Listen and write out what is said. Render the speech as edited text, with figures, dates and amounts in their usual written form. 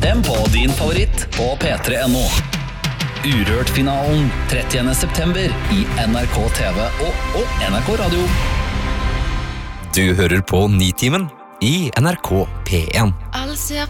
Stem på din favoritt på P3.no. Urørt-finalen 30. september i NRK TV og NRK Radio. Du hører på Nitimen i NRK P1.